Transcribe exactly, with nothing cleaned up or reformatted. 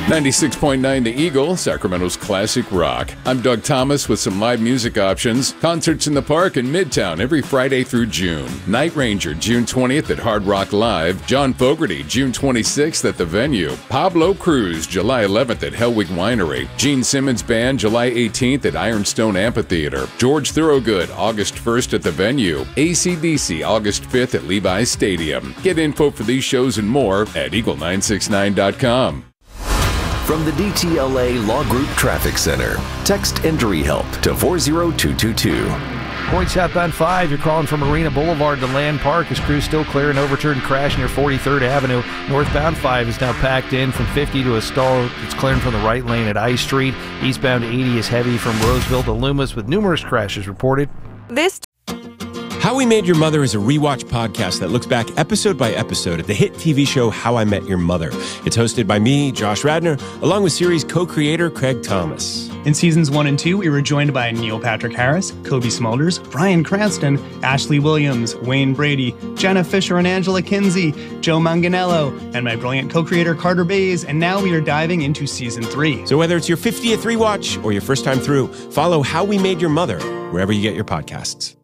ninety-six point nine The Eagle, Sacramento's classic rock. I'm Doug Thomas with some live music options. Concerts in the Park in Midtown every Friday through June. Night Ranger, June twentieth at Hard Rock Live. John Fogerty, June twenty-sixth at the Venue. Pablo Cruz, July eleventh at Hellwig Winery. Gene Simmons Band, July eighteenth at Ironstone Amphitheater. George Thorogood, August first at the Venue. A C D C, August fifth at Levi's Stadium. Get info for these shows and more at eagle nine six nine dot com. From the D T L A Law Group Traffic Center, text Injury Help to four zero two two two. Point southbound five, you're calling from Marina Boulevard to Land Park as crews still clear an overturned crash near forty-third Avenue. Northbound five is now packed in from fifty to a stall. It's clearing from the right lane at I Street. Eastbound eighty is heavy from Roseville to Loomis with numerous crashes reported. This How We Made Your Mother is a rewatch podcast that looks back episode by episode at the hit T V show How I Met Your Mother. It's hosted by me, Josh Radnor, along with series co-creator Craig Thomas. In seasons one and two, we were joined by Neil Patrick Harris, Kobe Smulders, Bryan Cranston, Ashley Williams, Wayne Brady, Jenna Fisher and Angela Kinsey, Joe Manganiello, and my brilliant co-creator Carter Bays, and now we are diving into season three. So whether it's your fiftieth rewatch or your first time through, follow How We Made Your Mother wherever you get your podcasts.